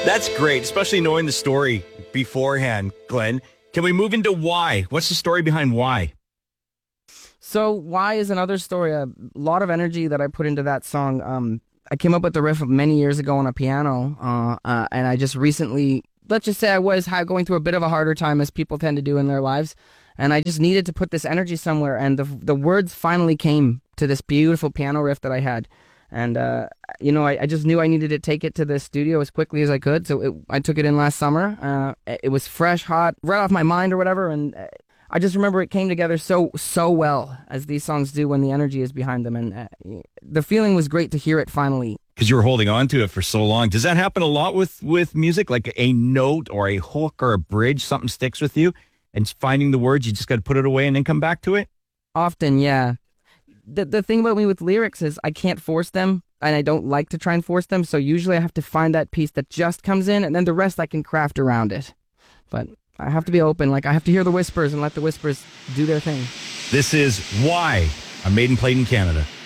That's great, especially knowing the story beforehand, Glenn. Can we move into why? What's the story behind why? So why is another story. A lot of energy that I put into that song. I came up with the riff many years ago on a piano, and I just recently, let's just say I was going through a bit of a harder time as people tend to do in their lives, and I just needed to put this energy somewhere, and the words finally came to this beautiful piano riff that I had. And, I just knew I needed to take it to the studio as quickly as I could, so I took it in last summer. It was fresh, hot, right off my mind or whatever, and I just remember it came together so well, as these songs do when the energy is behind them, and the feeling was great to hear it finally. Because you were holding on to it for so long. Does that happen a lot with music? Like a note or a hook or a bridge, something sticks with you, and finding the words, you just got to put it away and then come back to it? Often, yeah. The thing about me with lyrics is I can't force them, and I don't like to try and force them, so usually I have to find that piece that just comes in, and then the rest I can craft around it. But I have to be open. Like, I have to hear the whispers and let the whispers do their thing. This is Why, a Maiden played in Canada.